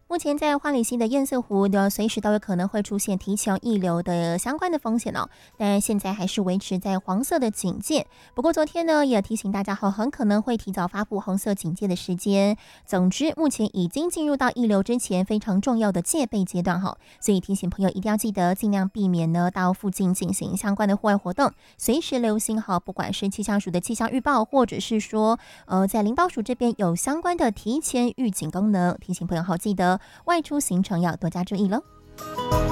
目前在花莲县的堰塞湖呢，随时都有可能会出现堤桥溢流的相关的风险哦。但现在还是维持在黄色的警戒。不过昨天呢，也提醒大家很可能会提早发布红色警戒的时间。总之，目前已经进入到溢流之前非常重要的戒备阶段哈，所以提醒朋友一定要记得尽量避免呢到附近进行相关的户外活动，随时留心好，不管是气象署的气象预报，或者是说在林保署这边有相关的提前预警功能，提醒朋友记得外出行程要多加注意喽。